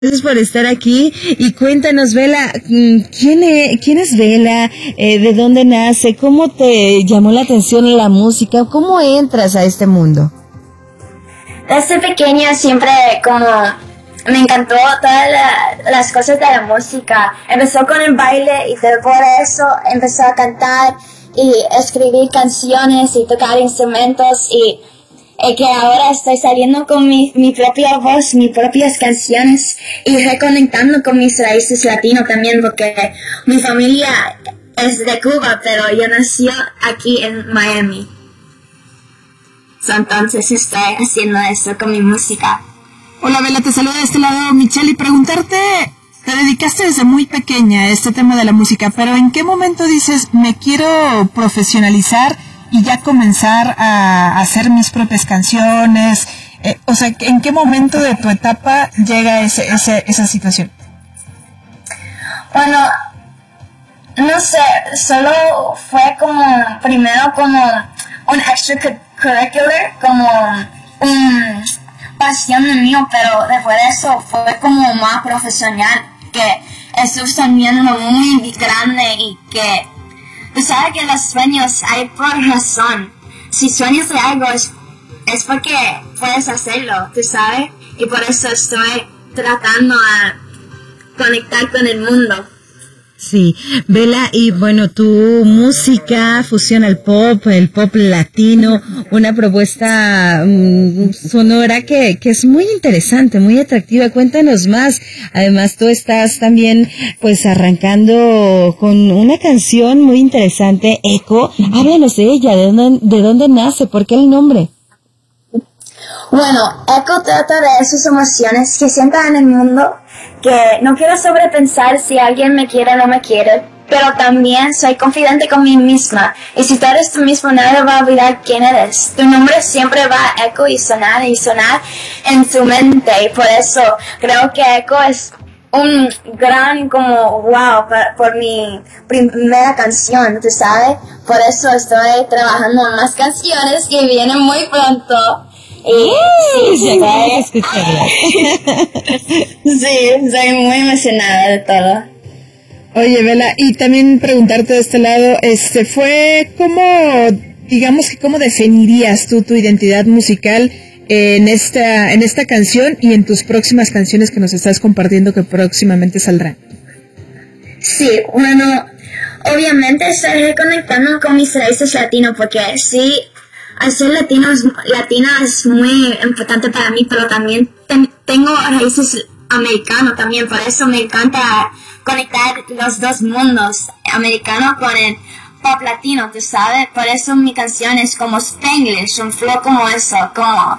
Gracias por estar aquí y cuéntanos, Bella, ¿quién es Bella? ¿De dónde nace? ¿Cómo te llamó la atención la música? ¿Cómo entras a este mundo? Desde pequeña siempre como me encantó todas las cosas de la música. Empezó con el baile y por eso empezó a cantar y escribir canciones y tocar instrumentos y que ahora estoy saliendo con mi propia voz, mis propias canciones y reconectando con mis raíces latinas también porque mi familia es de Cuba, pero yo nací aquí en Miami. Entonces estoy haciendo eso con mi música. Hola Bella, te saluda de este lado Michelle y preguntarte, te dedicaste desde muy pequeña a este tema de la música, pero ¿en qué momento dices, me quiero profesionalizar y ya comenzar a hacer mis propias canciones? O sea, ¿en qué momento de tu etapa llega esa situación? Bueno, no sé, solo fue como, primero como un extracurricular, como un pasión mío, pero después de eso fue como más profesional, que estoy soñando muy grande y que tú sabes que los sueños hay por razón. Si sueñas de algo es porque puedes hacerlo, tú sabes, y por eso estoy tratando a conectar con el mundo. Sí, Bella, y bueno, tu música fusiona el pop latino, una propuesta sonora que es muy interesante, muy atractiva. Cuéntanos más. Además, tú estás también pues arrancando con una canción muy interesante, Echo. Háblanos de ella, de dónde nace, por qué el nombre. Bueno, Echo trata de esas emociones que siento en el mundo, que no quiero sobrepensar si alguien me quiere o no me quiere, pero también soy confidente con mí misma, y si tú eres tú mismo, nadie va a olvidar quién eres. Tu nombre siempre va a eco y sonar en tu mente, y por eso creo que Echo es un gran como wow por mi primera canción, ¿tú sabes? Por eso estoy trabajando en más canciones que vienen muy pronto. Y sí, estoy muy emocionada de todo. Oye, Bella, y también preguntarte de este lado, fue cómo definirías tú tu identidad musical en esta canción y en tus próximas canciones que nos estás compartiendo que próximamente saldrán? Sí, bueno, obviamente estoy reconectando con mis raíces latinos porque sí, hacer latina es muy importante para mí, pero también tengo raíces americanas también, por eso me encanta conectar los dos mundos, americano con el pop latino, tú sabes, por eso mi canción es como Spanglish, un flow como eso, como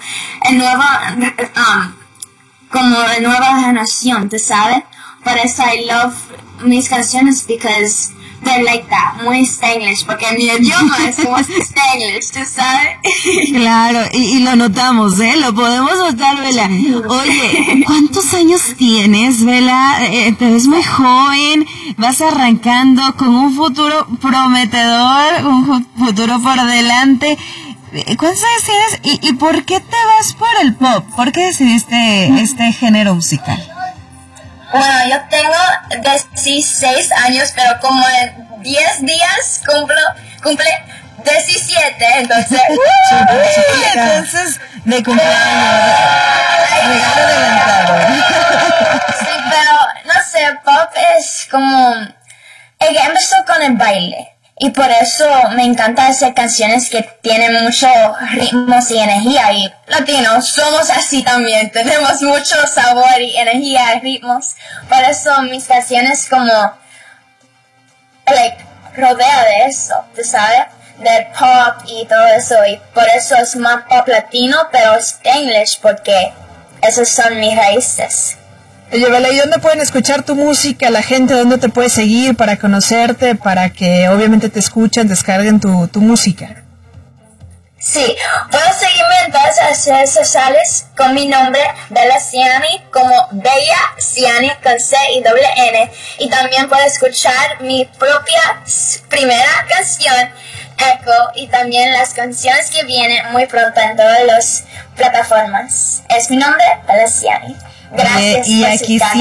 la nueva generación, tú sabes, por eso I love mis canciones because they're like that, muy Spanglish, porque mi idioma es como Spanglish, ¿tú sabes? Claro, y lo notamos, lo podemos notar, Bella. Oye, ¿cuántos años tienes, Bella? Te ves muy joven, vas arrancando con un futuro prometedor, un futuro por delante. ¿Cuántos años tienes y por qué te vas por el pop? ¿Por qué decidiste este género musical? Bueno, yo tengo 16 años, pero como en 10 días cumple 17, entonces... entonces, de cumpleaños, regalo adelantado. Sí, pero, no sé, pop es como... Ella empezó con el baile, y por eso me encanta hacer canciones que tienen muchos ritmos y energía, y latinos somos así también, tenemos mucho sabor y energía y ritmos, por eso mis canciones como, rodea de eso, ¿tú sabes? Del pop y todo eso, y por eso es más pop latino, pero es English, porque esas son mis raíces. Oye, Bella, ¿y dónde pueden escuchar tu música? La gente, ¿dónde te puede seguir para conocerte, para que obviamente te escuchen, descarguen tu música? Sí, puedes seguirme en todas las redes sociales con mi nombre, Bella Ciani, como Bella Ciani con C y doble N. Y también puedes escuchar mi propia primera canción, Echo, y también las canciones que vienen muy pronto en todas las plataformas. Es mi nombre, Bella Ciani. Gracias. Y aquí